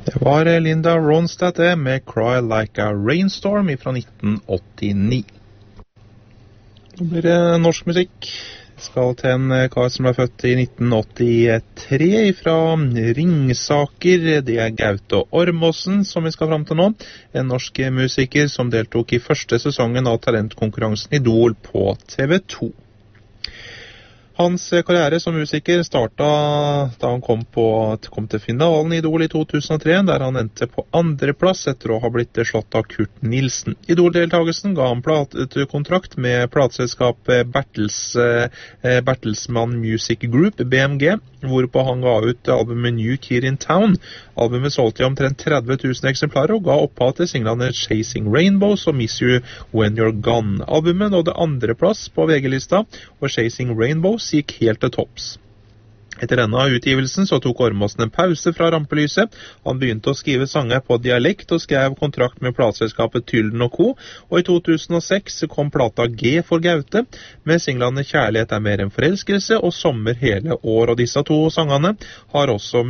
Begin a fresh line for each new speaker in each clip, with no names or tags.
Det var Linda Ronstadt det, med Cry Like a Rainstorm fra 1989. Nå blir det norsk musikk. Vi skal til en kar som ble født i 1983 fra Ringsaker. Det er Gaute Ormåsen som vi skal fram til nå. En norsk musiker som deltok i første sesongen av talentkonkurransen Idol på TV 2. Hans karriere som musiker startet da han kom til finalen i Idol i 2003, der han endte på andreplass etter å ha blitt slått av Kurt Nilsen. Idol-deltagelsen ga han platekontrakt med plateselskapet Bertelsmann Music Group, BMG, hvorpå han ga ut albumet New Kid in Town. Albumet solgte i omtrent 30 000 eksemplarer og ga opphav til singlene Chasing Rainbows og Miss You When You're Gone. Albumet nådde andreplass på VG-lista, og Chasing Rainbows gikk helt til topps. Etter denne utgivelsen så tok Ormåsen en pause fra rampelyset. Han begynte å skrive sanger på dialekt og skrev kontrakt med plateselskapet Tylden & Co. Og i 2006 kom plata G for Gaute, med singlene Kjærlighet er mer enn forelskelse og Sommer hele år. Og disse to sangene har også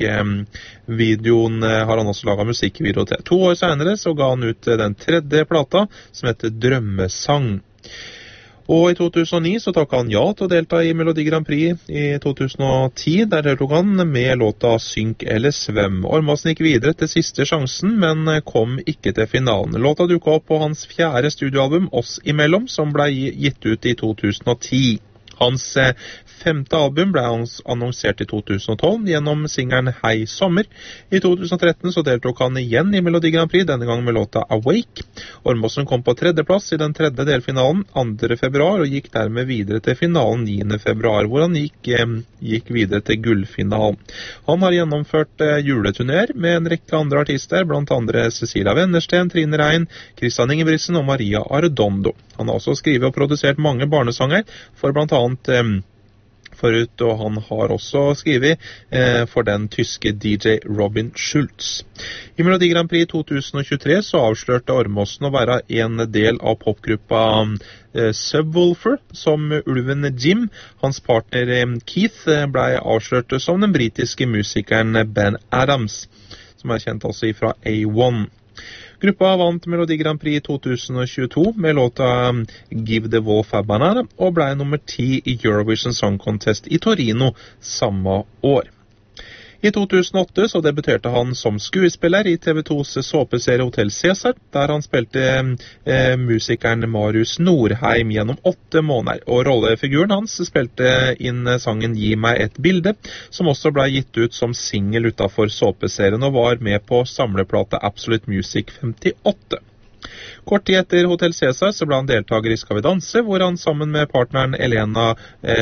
har han også laget musikkvideo til. 2 år senere så ga han ut den tredje plata, som heter Drømmesang. Og i 2009 så takket han ja til å delta i Melodi Grand Prix i 2010, der deltok han med låta Synk eller Svøm. Ormåsen gikk videre til siste sjansen, men kom ikke til finalen. Låta dukket opp på hans 4. studioalbum, Oss imellom, som ble gitt ut i 2010. Hans 5. album ble annonsert i 2012 gjennom singelen Hei Sommer. I 2013 så deltok han igjen i Melodi Grand Prix, denne gang med låta Awake. Ormåsen kom på 3. plass i den 3. delfinalen 2. februar og gikk dermed videre til finalen 9. februar, hvor han gikk videre til gullfinalen. Han har gjennomført juleturnéer med en rekke andre artister, blant andre Cecilia Wennersten, Trine Rein, Christian Ingebrigtsen og Maria Arredondo. Han har også skrivet og produsert mange barnesanger for blant annet og han har også skrevet for den tyske DJ Robin Schulz. I Melodi Grand Prix 2023 så avslørte Ormåsen å være en del av popgruppa Subwoolfer, som ulven Jim. Hans partner Keith ble avslørt som den britiske musikeren Ben Adams, som er kjent også fra A1. Gruppa vant Melodi Grand Prix 2022 med låta Give the Wolf a Banana og ble nummer 10 i Eurovision Song Contest i Torino samme år. I 2008 så debuterte han som skuespiller i TV 2s såpeserie Hotel Cæsar, der han spilte musikeren Marius Norheim gjennom 8 måneder, og rollefiguren hans spilte inn sangen Gi meg et bilde, som også ble gitt ut som single utenfor såpeserien og var med på samleplate Absolute Music 58. Kort tid etter Hotel Cæsar så ble han deltaker i Skal vi danse, hvor han sammen med partneren Elena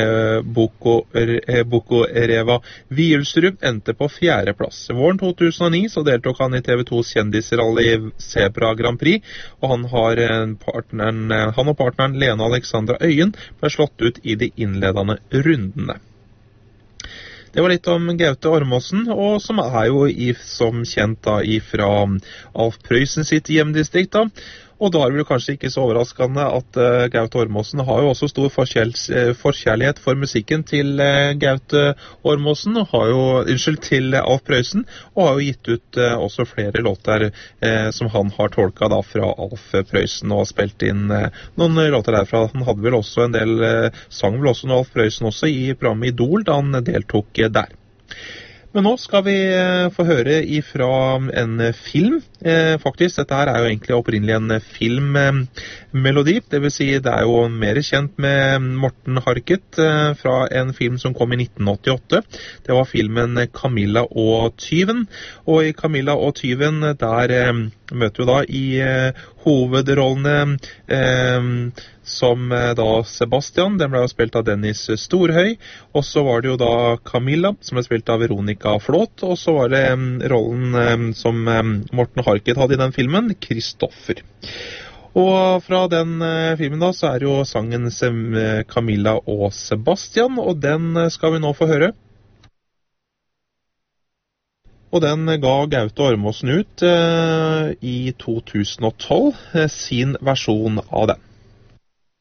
Bokoreva Vielsrud endte på 4. plass. Våren 2009 så deltok han i TV 2s kjendisrally Zebra Grand Prix, og han og partneren Lena Alexandra Øyen ble slått ut i de innledende rundene. Det var litt om Gaute Ormåsen, og som er jo som kjent da fra Alf Prøysen sitt hjemdistrikt da. Og da er det kanskje ikke så overraskende at Gaute Ormåsen har jo også stor forkjærlighet for musikken til Gaute Ormåsen, til Alf Prøysen, og har jo gitt ut også flere låter som han har tolket da fra Alf Prøysen, og spilt inn noen låter derfra. Han hadde vel også en del sang vel også når Alf Prøysen også i programmet Idol, da han deltok der. Men nå skal vi få høre ifra en film. Faktisk, dette her er jo egentlig opprinnelig en filmmelodi. Det vil si, det er jo mer kjent med Morten Harket fra en film som kom i 1988. Det var filmen Camilla og Tyven. Og i Camilla og Tyven, der møter vi da i hovedrollene som da Sebastian, den ble jo spilt av Dennis Storhøy, og så var det jo da Camilla, som ble spilt av Veronica Flåt, og så var det rollen som Morten Harket hadde i den filmen, Kristoffer. Og fra den filmen da, så er jo sangen Camilla og Sebastian, og den skal vi nå få høre. Og den ga Gaute Ormåsen ut i 2012, sin versjon av den.